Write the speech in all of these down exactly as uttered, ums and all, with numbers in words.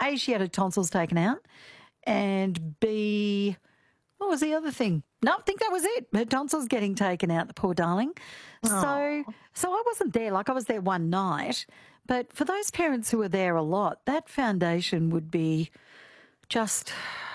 A, she had her tonsils taken out, and B, what was the other thing? No, I think that was it. Her tonsils getting taken out, the poor darling. So, so I wasn't there. Like, I was there one night. But for those parents who are there a lot, that foundation would be just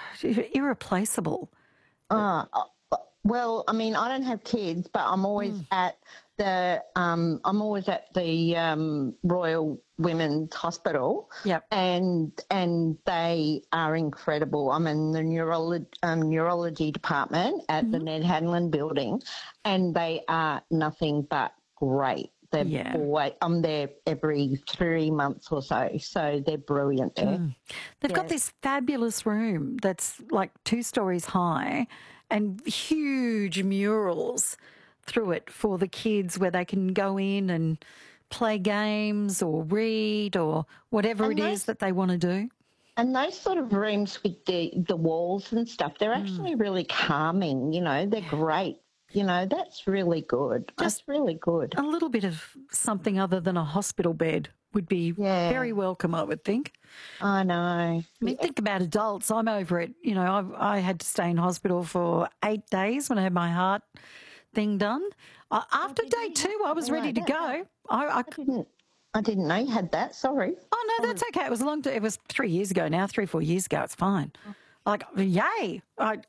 irreplaceable. Uh, well, I mean, I don't have kids, but I'm always mm. at the um, I'm always at the um, Royal Women's Hospital. Yep. and and they are incredible. I'm in the neurology um, neurology department at mm-hmm. the Ned Hanlon building, and they are nothing but great. They're yeah. always, I'm there every three months or so, so they're brilliant there. Mm. They've yeah. got this fabulous room that's like two stories high and huge murals through it for the kids where they can go in and play games or read or whatever and it those, is that they want to do. And those sort of rooms with the, the walls and stuff, they're mm. actually really calming, you know, they're great. You know, that's really good. Just that's really good. A little bit of something other than a hospital bed would be yeah. very welcome, I would think. I know. I mean, yeah. think about adults. I'm over it. You know, I've, I had to stay in hospital for eight days when I had my heart thing done. Uh, after oh, day two, I was ready like to go. I, I, I didn't. I didn't know you had that. Sorry. Oh no, that's okay. It was a long. It was three years ago now. Three, four years ago. It's fine. Oh. Like, yay! I,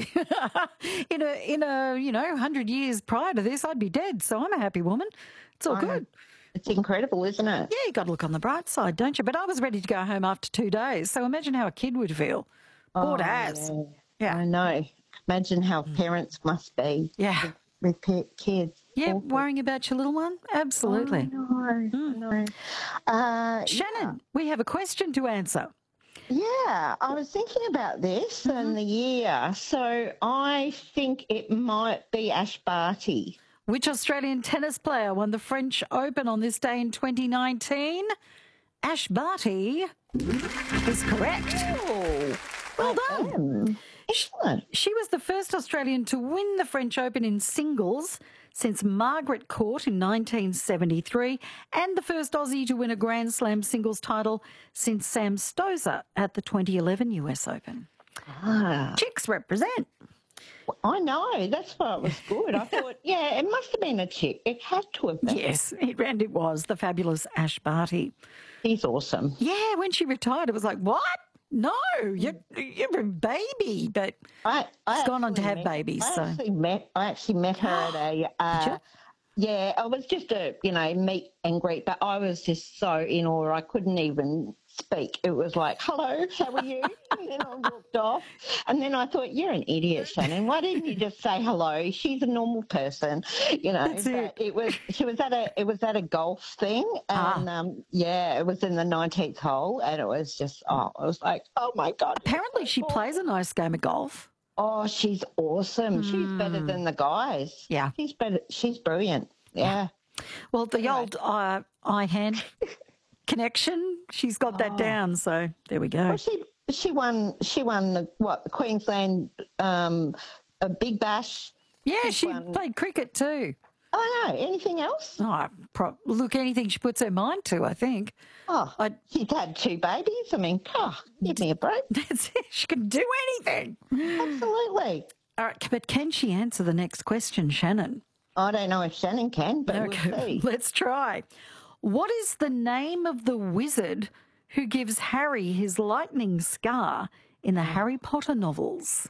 I, in a, in a, you know, hundred years prior to this, I'd be dead. So I'm a happy woman. It's all I good. Know. It's incredible, isn't it? Yeah, you got to look on the bright side, don't you? But I was ready to go home after two days. So imagine how a kid would feel. Bored oh, as. Yeah. yeah, I know. Imagine how parents must be. Yeah, with, with kids. Yeah, awful. Worrying about your little one. Absolutely. Oh, I know. Mm. I know. Uh, Shannon, yeah. we have a question to answer. Yeah, I was thinking about this mm-hmm. and the year. So I think it might be Ash Barty. Which Australian tennis player won the French Open on this day in twenty nineteen? Ash Barty is correct. Oh, well I done. Am. Excellent. She, she was the first Australian to win the French Open in singles since Margaret Court in nineteen seventy-three, and the first Aussie to win a Grand Slam singles title since Sam Stosur at the twenty eleven U S Open. Ah. Chicks represent. I know, that's why it was good. I thought, yeah, it must have been a chick. It had to have been. Yes, it, and it was, the fabulous Ash Barty. He's awesome. Yeah, when she retired, it was like, what? No, you're, you're a baby, but I, I she's gone on to have met, babies. I, so. actually met, I actually met her at a... Uh, yeah, it was just a, you know, meet and greet, but I was just so in awe. I couldn't even speak. It was like, hello, how are you? And then I walked off. And then I thought, you're an idiot, Shannon. Why didn't you just say hello? She's a normal person, you know. That's but it. it was she was at a it was at a golf thing, and ah. um, yeah, it was in the nineteenth hole, and it was just oh, I was like, oh my god. Apparently, so she cool. plays a nice game of golf. Oh, she's awesome. Mm. She's better than the guys. Yeah, she's better. She's brilliant. Yeah. Well, the anyway. old uh, eye hand connection, she's got that oh. down. So there we go. Well, she she won. She won the what the Queensland um, a Big Bash. Yeah, She's she won. played cricket too. Oh no! Anything else? Oh, pro- look, anything she puts her mind to, I think. Oh, I, she's had two babies. I mean, oh, give me a break. That's it. She can do anything. Absolutely. All right, but can she answer the next question, Shannon? I don't know if Shannon can, but okay. we'll see. Let's try. What is the name of the wizard who gives Harry his lightning scar in the Harry Potter novels?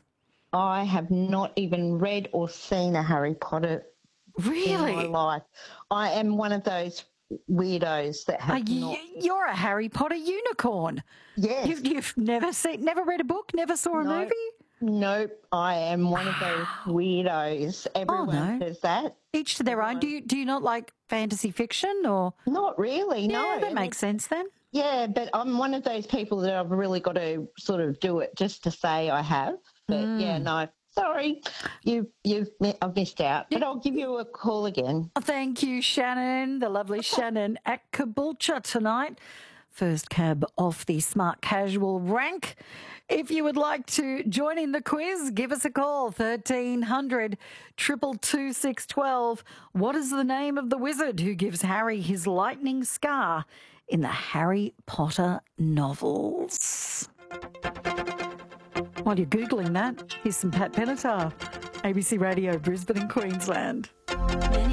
I have not even read or seen a Harry Potter really? in my life. I am one of those weirdos that have you, not... You're a Harry Potter unicorn. Yes. You've, you've never seen, never read a book, never saw a no. movie? Nope, I am one of those weirdos. Everyone oh, no. says that. Each to their Everyone. own. Do you do you not like fantasy fiction or? Not really, yeah, no. that makes sense then. Yeah, but I'm one of those people that I've really got to sort of do it just to say I have. But mm. yeah, no. Sorry, you you've I've missed out. But I'll give you a call again. Thank you, Shannon, the lovely Shannon at Caboolture tonight. First cab off the smart casual rank. If you would like to join in the quiz, give us a call, thirteen hundred, two two two, six one two. What is the name of the wizard who gives Harry his lightning scar in the Harry Potter novels? While you're Googling that, here's some Pat Benatar, A B C Radio, Brisbane and Queensland.